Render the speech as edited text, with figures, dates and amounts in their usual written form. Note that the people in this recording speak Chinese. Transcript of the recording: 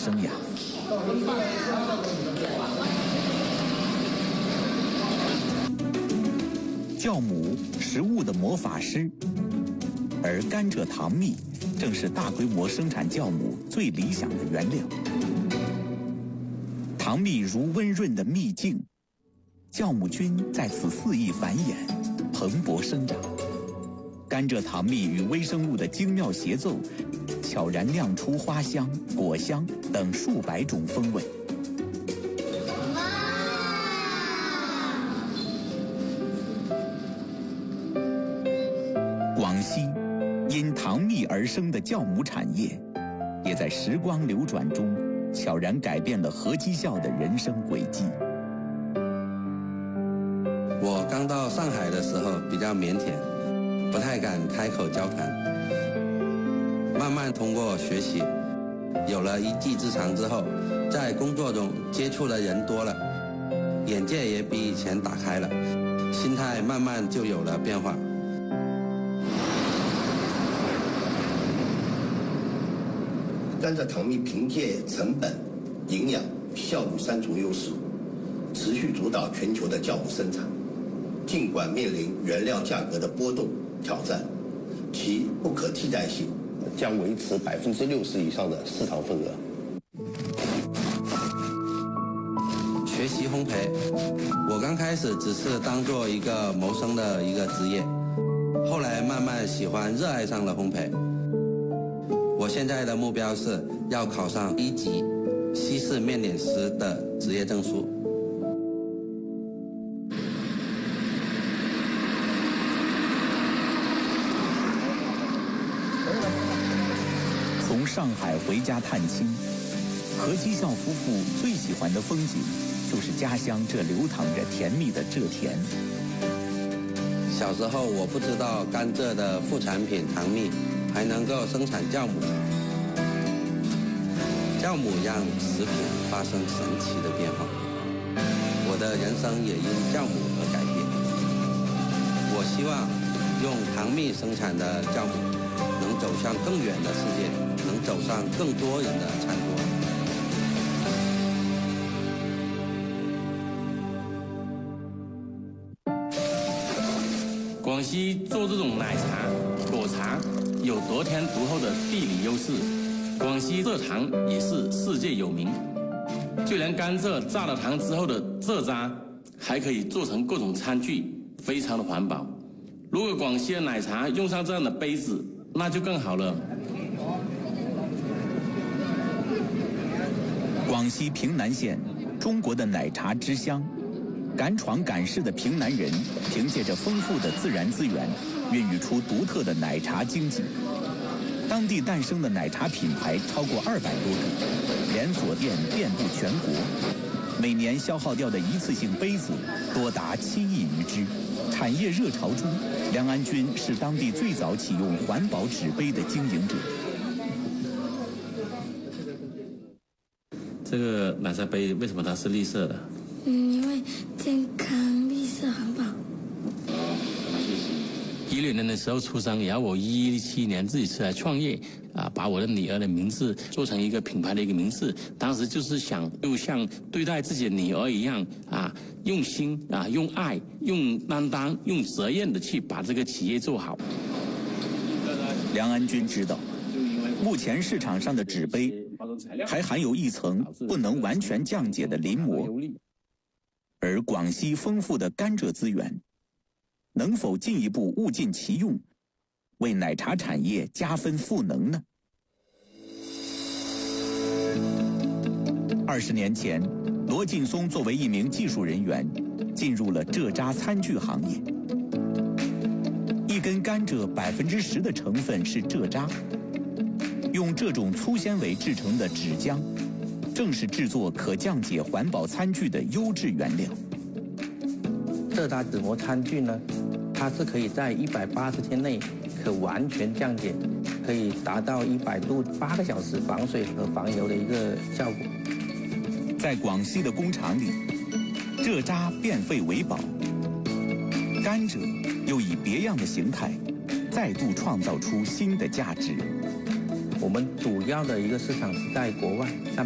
生涯。酵母，食物的魔法师，而甘蔗糖蜜正是大规模生产酵母最理想的原料。糖蜜如温润的秘境，酵母菌在此肆意繁衍，蓬勃生长。甘蔗糖蜜与微生物的精妙协奏，悄然酿出花香、果香等数百种风味。广西因糖蜜而生的酵母产业，也在时光流转中悄然改变了何基孝的人生轨迹。 我刚到上海的时候比较腼腆，不太敢开口交谈。慢慢通过学习，有了一技之长之后，在工作中接触的人多了，眼界也比以前打开了，心态慢慢就有了变化。 甘蔗糖蜜凭借成本、营养、效率三重优势，持续主导全球的酵母生产。尽管面临原料价格的波动挑战，其不可替代性将维持60%以上的市场份额。 学习烘焙，我刚开始只是当做一个谋生的一个职业，后来慢慢喜欢、热爱上了烘焙。我现在的目标是要考上1级西式面点师的职业证书。 从上海回家探亲，何基孝夫妇最喜欢的风景，就是家乡这流淌着甜蜜的蔗田。 小时候我不知道甘蔗的副产品糖蜜还能够生产酵母，酵母让食品发生神奇的变化，我的人生也因酵母而改变。我希望用糖蜜生产的酵母能走向更远的世界，能走上更多人的餐桌。 广西做这种奶茶、果茶有得天独厚的地理优势，广西蔗糖也是世界有名。就连甘蔗榨了糖之后的蔗渣，还可以做成各种餐具，非常的环保。如果广西的奶茶用上这样的杯子，那就更好了。 广西平南县，中国的奶茶之乡。敢闯敢试的平南人，凭借着丰富的自然资源，孕育出独特的奶茶经济。当地诞生的奶茶品牌超过200多个，连锁店遍布全国。每年消耗掉的一次性杯子多达7亿余只。产业热潮中，梁安军是当地最早启用环保纸杯的经营者。 这个奶茶杯为什么它是绿色的？ 因为健康、绿色、环保。 16年的时候出生，然后我17年自己出来创业，把我的女儿的名字做成一个品牌的一个名字。当时就是想，就像对待自己的女儿一样，用心用爱、用担当、用责任的去把这个企业做好。 梁安军知道，目前市场上的纸杯还含有一层不能完全降解的临膜。而广西丰富的甘蔗资源，能否进一步物尽其用，为奶茶产业加分赋能呢？20年前，罗劲松作为一名技术人员，进入了蔗渣餐具行业。一根甘蔗10%的成分是蔗渣，用这种粗纤维制成的纸浆，正是制作可降解环保餐具的优质原料。 蔗渣纸膜餐具呢，它是可以在180天内可完全降解，可以达到100度8个小时防水和防油的一个效果。 在广西的工厂里，蔗渣变废为宝，甘蔗又以别样的形态，再度创造出新的价值。 我们主要的一个市场是在国外，